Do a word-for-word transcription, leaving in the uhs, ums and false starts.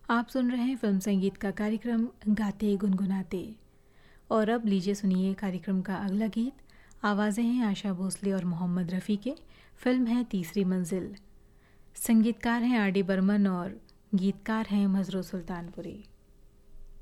आप सुन रहे हैं फिल्म संगीत का कार्यक्रम गाते गुनगुनाते। और अब लीजिए सुनिए कार्यक्रम का अगला गीत। आवाज़ें हैं आशा भोसले और मोहम्मद रफ़ी के। फिल्म है तीसरी मंजिल। संगीतकार हैं आर डी बर्मन और गीतकार हैं मजरू सुल्तानपुरी।